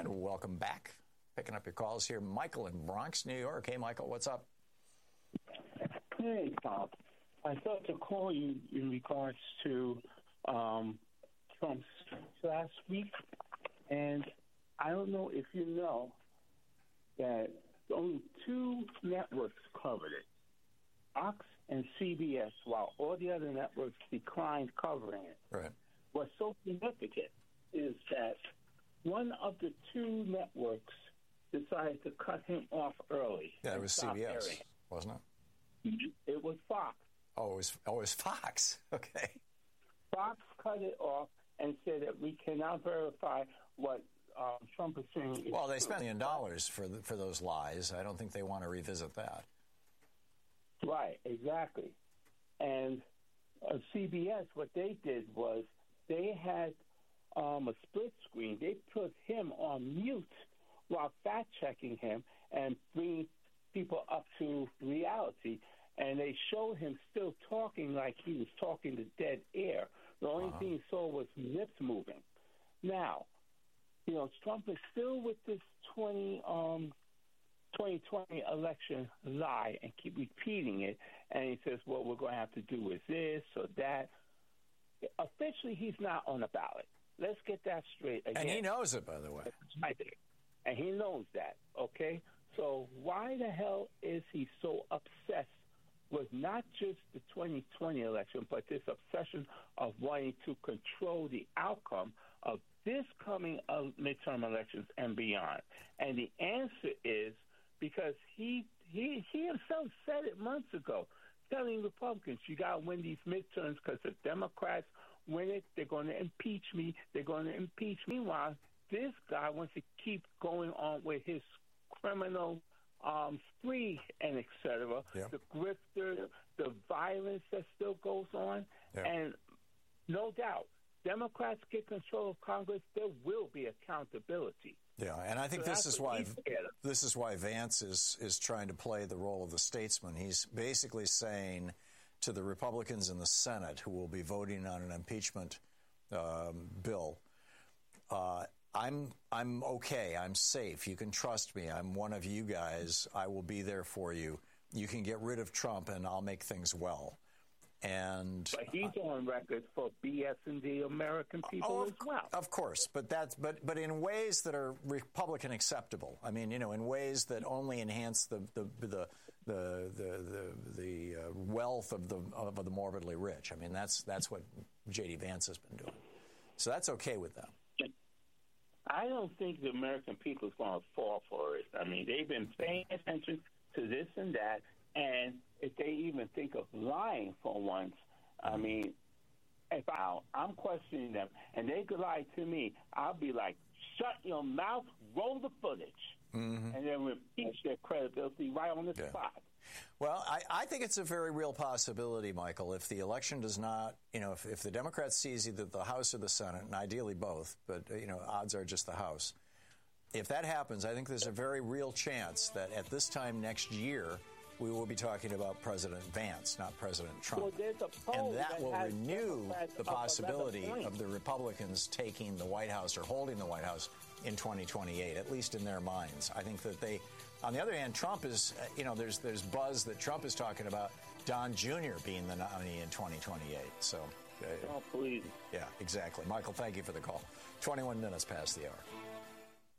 And welcome back. Picking up your calls here. Michael in Bronx, New York. Hey, Michael, what's up? Hey, Bob. I thought to call you in regards to Trump's last week. And I don't know if you know that only two networks covered it, Fox and CBS, while all the other networks declined covering it. Right. What's so significant is that one of the two networks decided to cut him off early. Yeah, it was CBS, wasn't it? It was Fox. Oh, it was Fox. Okay. Fox cut it off and said that we cannot verify what Trump is saying. Well, they spent $1 million for those lies. I don't think they want to revisit that. Right, exactly. And CBS, what they did was they had a split screen. They put him on mute while fact-checking him and bringing people up to reality. And they showed him still talking like he was talking to dead air. The only thing you saw was lips moving. Now, Trump is still with this 2020 election lie and keep repeating it. And he says, well, we're going to have to do is this or that. Officially, he's not on the ballot. Let's get that straight again. And he knows it, by the way. And he knows that, okay? So why the hell is he so obsessed with not just the 2020 election, but this obsession of wanting to control the outcome of this coming midterm elections and beyond? And the answer is because he himself said it months ago, telling Republicans, you got to win these midterms because if Democrats win it, they're going to impeach me. They're going to impeach me. Meanwhile, this guy wants to keep going on with his criminal spree and et cetera, the grifter, the violence that still goes on. And no doubt, Democrats get control of Congress, there will be accountability. Yeah, and I think this is why Vance is trying to play the role of the statesman. He's basically saying to the Republicans in the Senate who will be voting on an impeachment bill, I'm okay. I'm safe. You can trust me. I'm one of you guys. I will be there for you. You can get rid of Trump, and I'll make things well. And but he's on record for BSing the American people as well. Of course, but in ways that are Republican acceptable. I mean, in ways that only enhance the wealth of the morbidly rich. I mean, that's what J.D. Vance has been doing. So that's okay with them. I don't think the American people is going to fall for it. I mean, they've been paying attention to this and that, and if they even think of lying for once, I mean, if I'm questioning them, and they could lie to me, I'll be like, shut your mouth, roll the footage, and then impeach their credibility right on the spot. Well, I think it's a very real possibility, Michael, if the election does not, if the Democrats seize either the House or the Senate, and ideally both, but, odds are just the House. If that happens, I think there's a very real chance that at this time next year, we will be talking about President Vance, not President Trump. Well, there's a poll and that will renew the possibility 11 of the Republicans taking the White House or holding the White House in 2028, at least in their minds. I think that they... On the other hand, Trump is, there's buzz that Trump is talking about Don Jr. being the nominee in 2028. So, oh, please. Yeah, exactly. Michael, thank you for the call. 21 minutes past the hour.